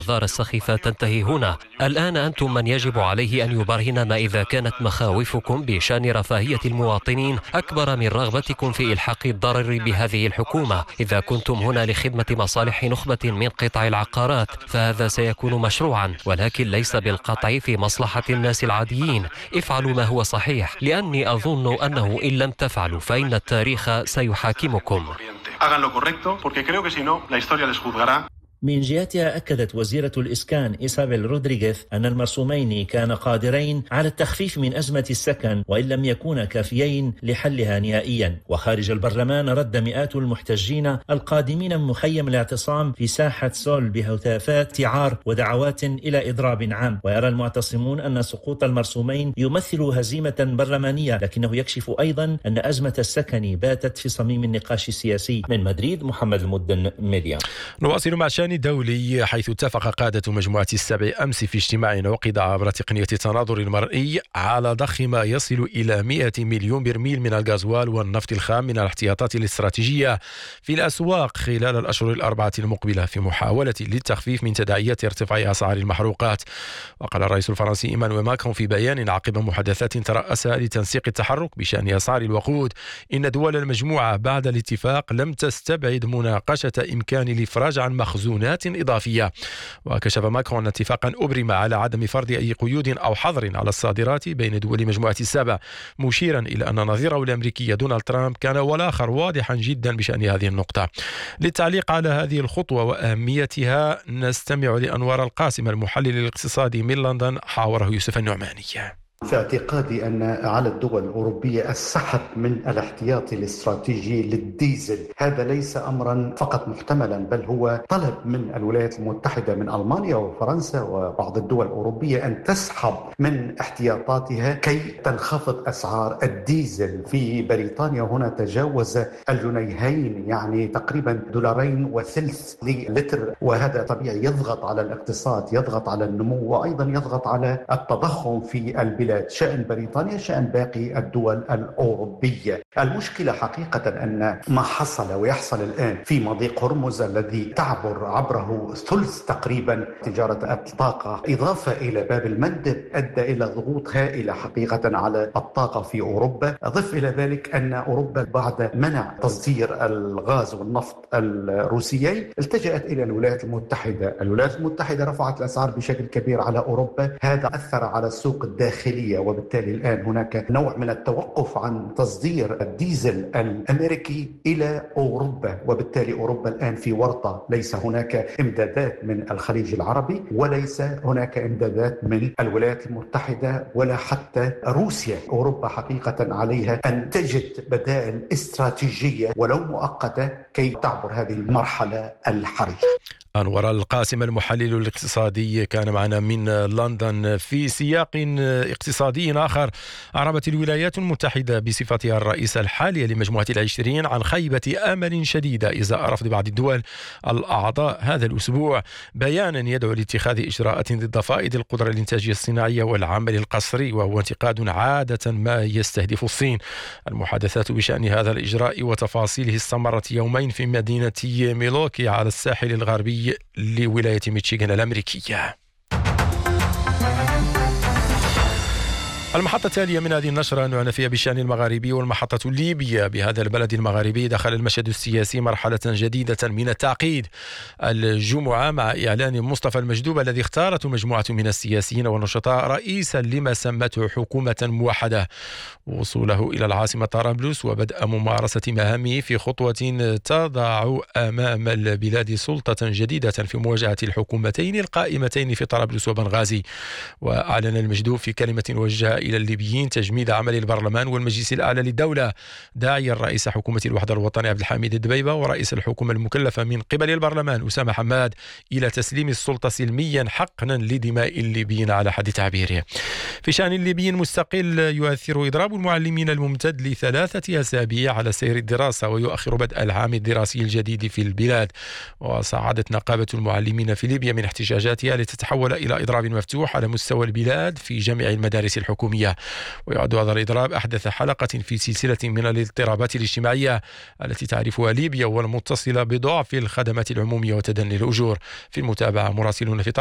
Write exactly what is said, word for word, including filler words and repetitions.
الأنظار السخيفة تنتهي هنا. الآن أنتم من يجب عليه أن يبرهن ما إذا كانت مخاوفكم بشأن رفاهية المواطنين أكبر من رغبتكم في إلحاق الضرر بهذه الحكومة. إذا كنتم هنا لخدمة مصالح نخبة من قطاع العقارات فهذا سيكون مشروعا، ولكن ليس بالقطع في مصلحة الناس العاديين. افعلوا ما هو صحيح، لأني أظن أنه إن لم تفعلوا فإن التاريخ سيحاكمكم. من جهتها أكدت وزيرة الإسكان إيسابيل رودريغيز أن المرسومين كان قادرين على التخفيف من أزمة السكن وإن لم يكونا كافيين لحلها نهائيا. وخارج البرلمان رد مئات المحتجين القادمين من مخيم الاعتصام في ساحة سول بهتافات استعار ودعوات إلى إضراب عام. ويرى المعتصمون أن سقوط المرسومين يمثل هزيمة برلمانية، لكنه يكشف أيضا أن أزمة السكن باتت في صميم النقاش السياسي. من مدريد محمد المدن، ميديا. نواصل مع شأن دولي، حيث اتفق قادة مجموعة السبع أمس في اجتماع عقد عبر تقنية التناظر المرئي على ضخ ما يصل إلى مئة مليون برميل من الغازوال والنفط الخام من الاحتياطات الاستراتيجية في الأسواق خلال الأشهر الأربعة المقبلة في محاولة للتخفيف من تداعيات ارتفاع أسعار المحروقات. وقال الرئيس الفرنسي إيمانويل ماكرون في بيان عقب محادثات ترأسها لتنسيق التحرك بشأن أسعار الوقود إن دول المجموعة بعد الاتفاق لم تستبعد مناقشة إمكان الإفراج عن مخزونات إضافية. وكشف ماكرون اتفاقا أبرم على عدم فرض أي قيود أو حظر على الصادرات بين دول مجموعة السبع، مشيرا إلى أن نظيره الأمريكي دونالد ترامب كان والآخر واضحا جدا بشأن هذه النقطة. للتعليق على هذه الخطوة وأهميتها نستمع لأنوار القاسم المحلل الاقتصادي من لندن، حاوره يوسف النعماني. في اعتقادي أن على الدول الأوروبية السحب من الاحتياطي الاستراتيجي للديزل. هذا ليس أمرا فقط محتملا، بل هو طلب من الولايات المتحدة، من ألمانيا وفرنسا وبعض الدول الأوروبية أن تسحب من احتياطاتها كي تنخفض أسعار الديزل. في بريطانيا هنا تجاوز الجنيهين، يعني تقريبا دولارين وثلث للتر، وهذا طبيعي يضغط على الاقتصاد، يضغط على النمو، وأيضا يضغط على التضخم في البلاد. شأن بريطانيا شأن باقي الدول الأوروبية. المشكلة حقيقة أن ما حصل ويحصل الآن في مضيق هرمز الذي تعبر عبره ثلث تقريبا تجارة الطاقة، إضافة إلى باب المندب، أدى إلى ضغوط هائلة حقيقة على الطاقة في أوروبا. أضف إلى ذلك أن أوروبا بعد منع تصدير الغاز والنفط الروسيين التجأت إلى الولايات المتحدة. الولايات المتحدة رفعت الأسعار بشكل كبير على أوروبا، هذا أثر على السوق الداخلي، وبالتالي الآن هناك نوع من التوقف عن تصدير الديزل الأمريكي إلى أوروبا، وبالتالي أوروبا الآن في ورطة. ليس هناك إمدادات من الخليج العربي، وليس هناك إمدادات من الولايات المتحدة ولا حتى روسيا. أوروبا حقيقة عليها أن تجد بدائل استراتيجية ولو مؤقتة كي تعبر هذه المرحلة الحرجة. أنور القاسم المحلل الاقتصادي كان معنا من لندن. في سياق اقتصادي آخر، أعربت الولايات المتحدة بصفتها الرئيسة الحالية لمجموعة العشرين عن خيبة أمل شديدة إزاء رفض بعض الدول الأعضاء هذا الأسبوع بيانا يدعو لاتخاذ إجراءات ضد فائض القدرة الإنتاجية الصناعية والعمل القصري، وهو انتقاد عادة ما يستهدف الصين. المحادثات بشأن هذا الإجراء وتفاصيله استمرت يومين في مدينة ميلوكي على الساحل الغربي لولاية ميشيغان الأمريكية. المحطة التالية من هذه النشرة نعنى فيها بالشأن المغاربي والمحطة الليبية. بهذا البلد المغاربي دخل المشهد السياسي مرحلة جديدة من التعقيد الجمعة مع إعلان مصطفى المجدوب الذي اختارته مجموعة من السياسيين والنشطاء رئيسا لما سمته حكومة موحدة، وصوله إلى العاصمة طرابلس وبدء ممارسة مهامه في خطوة تضع أمام البلاد سلطة جديدة في مواجهة الحكومتين القائمتين في طرابلس وبنغازي. وأعلن المجدوب في كلمة وجهها إلى الليبيين تجميد عمل البرلمان والمجلس الأعلى للدولة، داعيا رئيس حكومة الوحدة الوطنية عبد الحميد الدبيبة ورئيس الحكومة المكلفة من قبل البرلمان أسامة حماد إلى تسليم السلطة سلميا حقنا لدماء الليبيين على حد تعبيره. في شأن الليبيين مستقل، يؤثر إضراب المعلمين الممتد لثلاثة أسابيع على سير الدراسة ويؤخر بدء العام الدراسي الجديد في البلاد. وصعدت نقابة المعلمين في ليبيا من احتجاجاتها لتتحول إلى إضراب مفتوح على مستوى البلاد في جميع المدارس الحكومية. العمومية. ويعد هذا الإضراب أحدث حلقة في سلسلة من الاضطرابات الاجتماعية التي تعرفها ليبيا والمتصلة بضعف الخدمات العمومية وتدني الأجور. في المتابعة مراسلون في